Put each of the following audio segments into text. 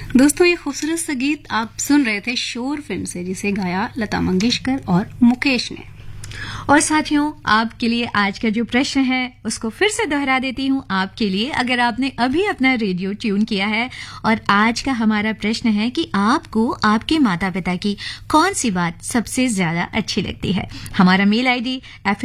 दोस्तों, ये खूबसूरत सा गीत आप सुन रहे थे शोर फिल्म से, जिसे गाया लता मंगेशकर और मुकेश ने। और साथियों, आपके लिए आज का जो प्रश्न है उसको फिर से दोहरा देती हूँ आपके लिए, अगर आपने अभी अपना रेडियो ट्यून किया है। और आज का हमारा प्रश्न है कि आपको आपके माता पिता की कौन सी बात सबसे ज्यादा अच्छी लगती है। हमारा मेल आईडी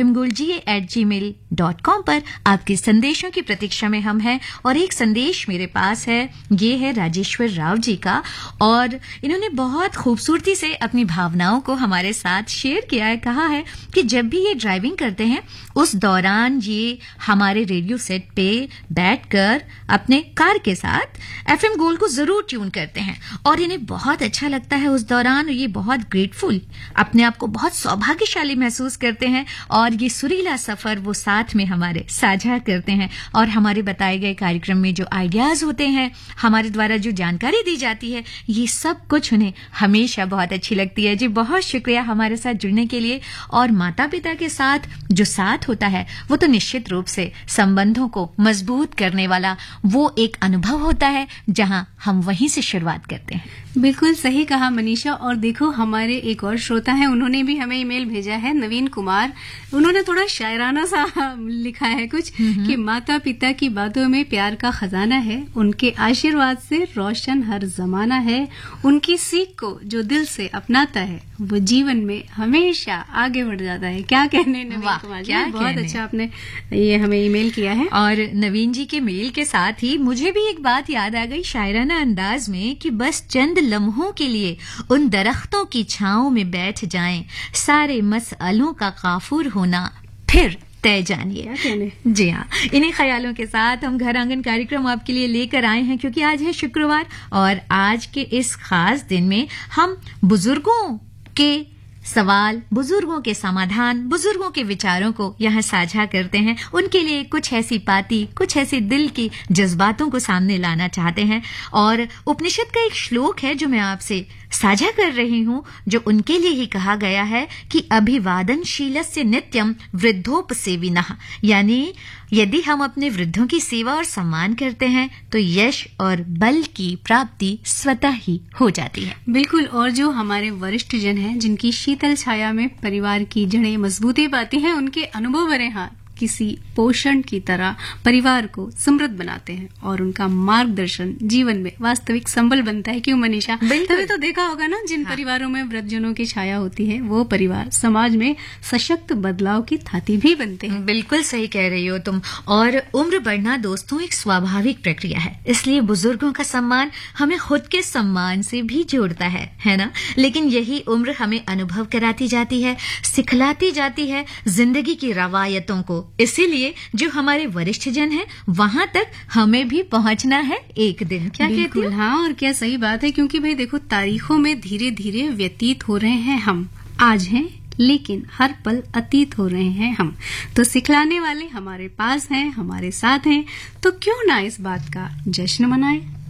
fmgulga@gmail.com पर आपके संदेशों की प्रतीक्षा में हम हैं। और एक संदेश मेरे पास है, ये है राजेश्वर राव जी का, और इन्होंने बहुत खूबसूरती से अपनी भावनाओं को हमारे साथ शेयर किया है। कहा है कि जब भी ये ड्राइविंग करते हैं उस दौरान ये हमारे रेडियो सेट पे बैठकर अपने कार के साथ एफएम गोल्ड को जरूर ट्यून करते हैं और इन्हें बहुत अच्छा लगता है उस दौरान। ये बहुत ग्रेटफुल, अपने आप को बहुत सौभाग्यशाली महसूस करते हैं और ये सुरीला सफर वो साथ में हमारे साझा करते हैं। और हमारे बताए गए कार्यक्रम में जो आइडियाज होते हैं, हमारे द्वारा जो जानकारी दी जाती है, ये सब कुछ उन्हें हमेशा बहुत अच्छी लगती है। जी बहुत शुक्रिया हमारे साथ जुड़ने के लिए। और माता पिता के साथ जो साथ होता है वो तो निश्चित रूप से संबंधों को मजबूत करने वाला वो एक अनुभव होता है, जहां हम वहीं से शुरुआत करते हैं। बिल्कुल सही कहा मनीषा। और देखो, हमारे एक और श्रोता हैं, उन्होंने भी हमें ईमेल भेजा है, नवीन कुमार। उन्होंने थोड़ा शायराना सा लिखा है कुछ कि माता पिता की बातों में प्यार का खजाना है, उनके आशीर्वाद से रोशन हर जमाना है, उनकी सीख को जो दिल से अपनाता है वो जीवन में हमेशा आगे बढ़ जाता है। क्या कहने नवीन कुमार जी, बहुत अच्छा आपने ये हमें ईमेल किया है। और नवीन जी के मेल के साथ ही मुझे भी एक बात याद आ गई शायराना अंदाज में कि बस चंद लम्हों के लिए उन दरख्तों की छांव में बैठ जाएं, सारे मसअलों का काफूर होना फिर तय जानिए। जी हाँ, इन्हीं ख्यालों के साथ हम घर आंगन कार्यक्रम आपके लिए लेकर आए हैं, क्योंकि आज है शुक्रवार और आज के इस खास दिन में हम बुजुर्गों के सवाल, बुजुर्गों के समाधान, बुजुर्गों के विचारों को यहाँ साझा करते हैं। उनके लिए कुछ ऐसी बातें, कुछ ऐसे दिल की जज्बातों को सामने लाना चाहते हैं। और उपनिषद का एक श्लोक है जो मैं आपसे साझा कर रही हूँ, जो उनके लिए ही कहा गया है कि अभिवादनशीलस्य नित्यम वृद्धोपसेविनः, यानी यदि हम अपने वृद्धों की सेवा और सम्मान करते हैं तो यश और बल की प्राप्ति स्वतः ही हो जाती है। बिल्कुल। और जो हमारे वरिष्ठ जन हैं, जिनकी शीतल छाया में परिवार की जड़ें मजबूती पाती हैं, उनके अनुभव भरे हाथ किसी पोषण की तरह परिवार को समृद्ध बनाते हैं और उनका मार्गदर्शन जीवन में वास्तविक संबल बनता है। क्यों मनीषा? तभी तो देखा होगा ना, जिन परिवारों में वृद्धजनों की छाया होती है वो परिवार समाज में सशक्त बदलाव की थाती भी बनते हैं। बिल्कुल सही कह रही हो तुम। और उम्र बढ़ना दोस्तों एक स्वाभाविक प्रक्रिया है, इसलिए बुजुर्गों का सम्मान हमें खुद के सम्मान से भी जोड़ता है ना। लेकिन यही उम्र हमें अनुभव कराती जाती है, सिखलाती जाती है जिंदगी की रवायतों को। इसीलिए जो हमारे वरिष्ठ जन हैं वहां तक हमें भी पहुंचना है एक दिन। क्या कहती हो? हाँ, और क्या सही बात है। क्योंकि भाई देखो, तारीखों में धीरे धीरे व्यतीत हो रहे हैं हम, आज हैं लेकिन हर पल अतीत हो रहे हैं हम। तो सिखलाने वाले हमारे पास हैं, हमारे साथ हैं, तो क्यों ना इस बात का जश्न मनाएं।